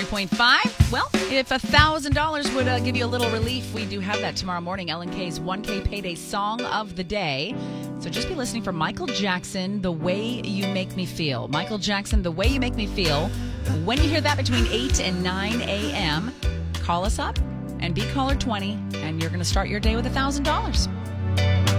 101.5. Well, if $1,000 would give you a little relief, we do have that tomorrow morning. L&K's 1K Payday Song of the Day. So just be listening for Michael Jackson, The Way You Make Me Feel. Michael Jackson, The Way You Make Me Feel. When you hear that between 8 and 9 a.m., call us up and be caller 20, and you're going to start your day with $1,000.